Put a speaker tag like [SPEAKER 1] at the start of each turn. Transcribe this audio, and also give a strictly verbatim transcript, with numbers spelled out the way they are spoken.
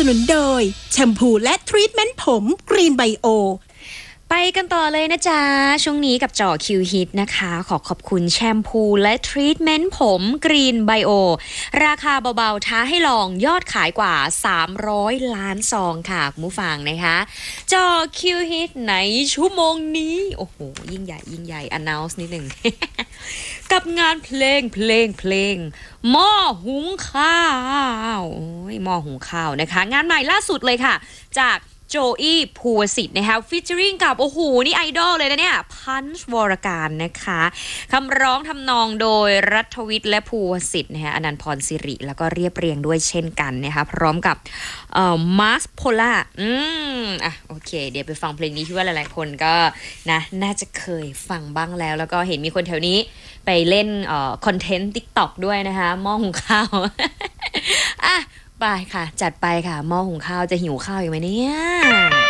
[SPEAKER 1] นุนโดยแชมพูและทรีทเมนต์ผมกรีนไบโอ
[SPEAKER 2] ไปกันต่อเลยนะจ๊ะช่วงนี้กับจ่อคิวฮิตนะคะขอขอบคุณแชมพูและทรีทเมนต์ผมกรีนไบโอราคาเบาๆท้าให้ลองยอดขายกว่าสามร้อยล้านซองค่ะคุณผู้ฟังนะคะจ่อคิวฮิตในชั่วโมงนี้โอ้โหยิ่งใหญ่ยิ่งใหญ่ announce นิดหนึ่ง กับงานเพลงเพลงเพลงหม้อหุงข้าวโอ้ยหม้อหุงข้าวนะคะงานใหม่ล่าสุดเลยค่ะจากโจอี้ภูวสิทธิ์นะคะฟีเจอริ่งกับโอ้โหนี่ไอดอลเลยนะเนี่ยพันช์วรการนะคะคำร้องทำนองโดยรัฐวิทย์และภูวสิทธิ์นะคะอนันต์พรสิริแล้วก็เรียบเรียงด้วยเช่นกันนะคะพร้อมกับเอ่อมาร์สโพล่าอืมอ่ะโอเคเดี๋ยวไปฟังเพลงนี้ที่ว่าหลายๆคนก็นะน่าจะเคยฟังบ้างแล้วแล้วก็เห็นมีคนแถวนี้ไปเล่นเอ่อคอนเทนต์ TikTok ด้วยนะคะหม้อหุงข้าว อ่ะไปค่ะจัดไปค่ะหม้อหุงข้าวจะหิวข้าวอยู่ไหมเนี่ย